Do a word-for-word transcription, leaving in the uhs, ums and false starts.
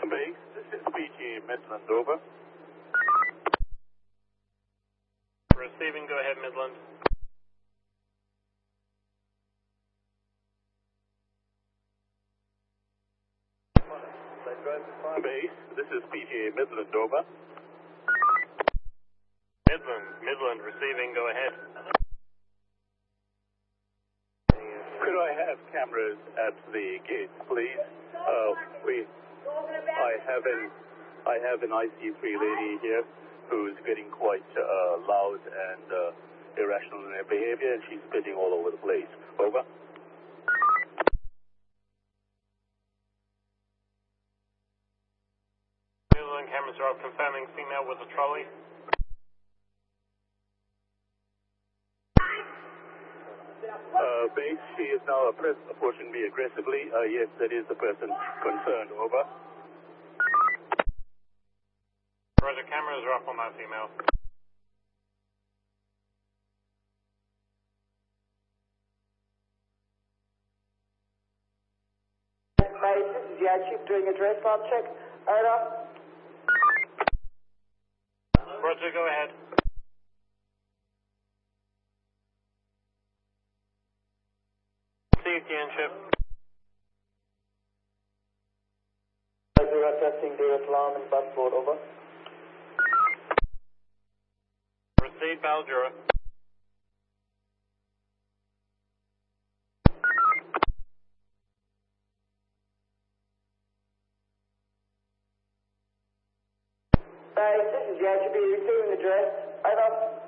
Base, this is P T Midland, over. Receiving, go ahead, Midland. Base, this is P T Midland, over. Midland, Midland, receiving, go ahead. Could I have cameras at the gates, please? Uh, we, I have an, I have an I C three lady here who's getting quite uh, loud and uh, irrational in her behavior, and she's spitting all over the place. Over. Midland, cameras are off, confirming female with a trolley. Uh, base, she is now approaching me aggressively. Uh, yes, that is the person concerned. Over. Roger, cameras are off on that female. Base, this is the Chief doing a dress lab check. Over. Roger, go ahead. Received, Yanship. We are testing David Alarm and bus board, over. Received, Baldura. Base, this is the Chief receiving the dress. Over.